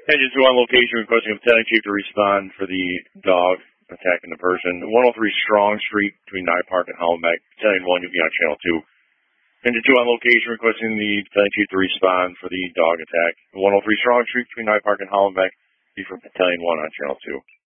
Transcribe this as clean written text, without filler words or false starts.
Engine 2 on location requesting a battalion chief to respond for the dog attacking the person. 103 Strong Street between Nye Park and Hollenbeck. Battalion 1, you'll be on channel 2. Engine 2 on location requesting the battalion chief to respond for the dog attack. 103 Strong Street between Nye Park and Hollenbeck. Be from battalion 1 on channel 2.